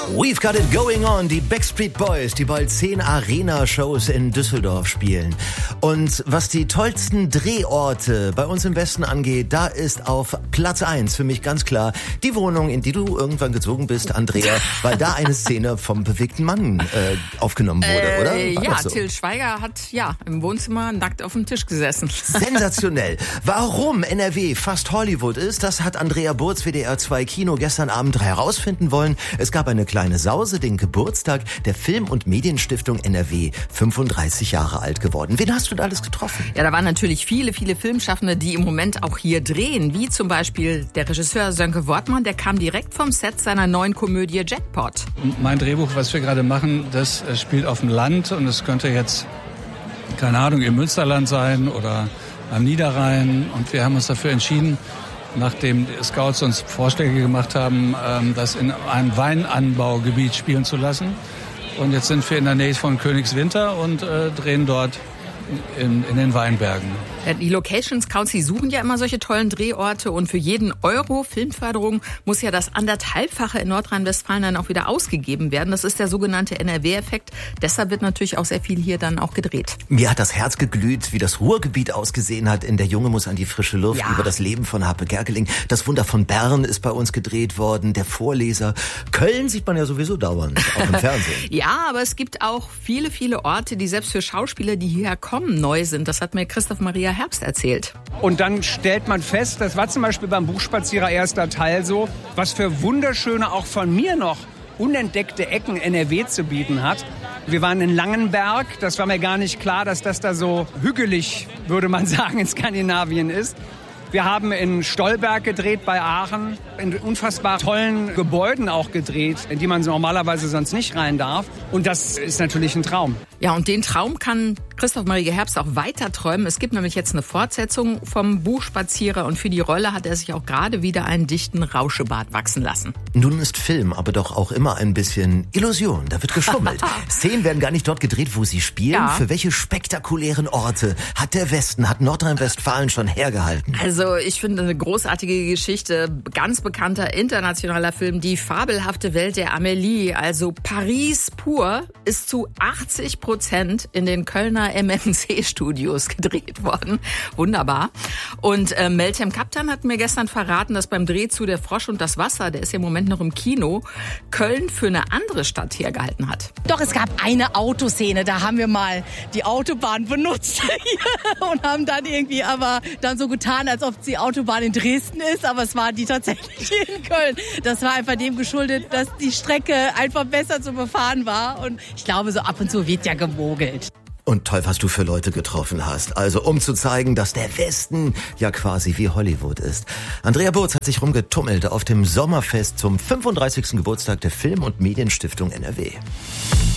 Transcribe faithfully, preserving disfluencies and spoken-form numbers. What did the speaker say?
We've got it going on, die Backstreet Boys, die bald zehn Arena-Shows in Düsseldorf spielen. Und was die tollsten Drehorte bei uns im Westen angeht, da ist auf Platz eins für mich ganz klar die Wohnung, in die du irgendwann gezogen bist, Andrea, weil da eine Szene vom bewegten Mann äh, aufgenommen wurde, äh, oder? War ja, so? Till Schweiger hat ja im Wohnzimmer nackt auf dem Tisch gesessen. Sensationell. Warum N R W fast Hollywood ist, das hat Andrea Burz, W D R zwei Kino, gestern Abend herausfinden wollen. Es gab eine kleine Sause, den Geburtstag der Film- und Medienstiftung N R W, fünfunddreißig Jahre alt geworden. Wen hast du da alles getroffen? Ja, da waren natürlich viele, viele Filmschaffende, die im Moment auch hier drehen, wie zum Beispiel der Regisseur Sönke Wortmann, der kam direkt vom Set seiner neuen Komödie Jackpot. Mein Drehbuch, was wir gerade machen, das spielt auf dem Land und es könnte jetzt, keine Ahnung, im Münsterland sein oder am Niederrhein, und wir haben uns dafür entschieden, nachdem die Scouts uns Vorschläge gemacht haben, das in einem Weinanbaugebiet spielen zu lassen. Und jetzt sind wir in der Nähe von Königswinter und äh, drehen dort in, in den Weinbergen. Ja, die Location Scouts, die suchen ja immer solche tollen Drehorte, und für jeden Euro Filmförderung muss ja das anderthalbfache in Nordrhein-Westfalen dann auch wieder ausgegeben werden. Das ist der sogenannte N R W-Effekt. Deshalb wird natürlich auch sehr viel hier dann auch gedreht. Mir hat das Herz geglüht, wie das Ruhrgebiet ausgesehen hat. In Der Junge muss an die frische Luft, ja. Über das Leben von Harpe Kerkeling. Das Wunder von Bern ist bei uns gedreht worden. Der Vorleser. Köln sieht man ja sowieso dauernd, auch im Fernsehen. Ja, aber es gibt auch viele, viele Orte, die selbst für Schauspieler, die hierher kommen, neu sind. Das hat mir Christoph Maria Herbst erzählt. Und dann stellt man fest, das war zum Beispiel beim Buchspazierer erster Teil so, was für wunderschöne, auch von mir noch unentdeckte Ecken N R W zu bieten hat. Wir waren in Langenberg, das war mir gar nicht klar, dass das da so hügelig, würde man sagen, in Skandinavien ist. Wir haben in Stolberg gedreht bei Aachen, in unfassbar tollen Gebäuden auch gedreht, in die man normalerweise sonst nicht rein darf. Und das ist natürlich ein Traum. Ja, und den Traum kann Christoph Maria Herbst auch weiter träumen. Es gibt nämlich jetzt eine Fortsetzung vom Buchspazierer, und für die Rolle hat er sich auch gerade wieder einen dichten Rauschebart wachsen lassen. Nun ist Film aber doch auch immer ein bisschen Illusion. Da wird geschummelt. Szenen werden gar nicht dort gedreht, wo sie spielen. Ja. Für welche spektakulären Orte hat der Westen, hat Nordrhein-Westfalen schon hergehalten? Also ich finde eine großartige Geschichte, ganz bekannter internationaler Film, Die fabelhafte Welt der Amélie. Also Paris pur ist zu achtzig Prozent in den Kölner M M C-Studios gedreht worden. Wunderbar. Und äh, Meltem Kaptan hat mir gestern verraten, dass beim Dreh zu Der Frosch und das Wasser, der ist ja im Moment noch im Kino, Köln für eine andere Stadt hergehalten hat. Doch, es gab eine Autoszene, da haben wir mal die Autobahn benutzt und haben dann irgendwie aber dann so getan, als ob die Autobahn in Dresden ist, aber es war die tatsächlich in Köln. Das war einfach dem geschuldet, dass die Strecke einfach besser zu befahren war, und ich glaube, so ab und zu wird ja gemogelt. Und toll, was du für Leute getroffen hast. Also um zu zeigen, dass der Westen ja quasi wie Hollywood ist. Andrea Burz hat sich rumgetummelt auf dem Sommerfest zum fünfunddreißigsten Geburtstag der Film- und Medienstiftung N R W.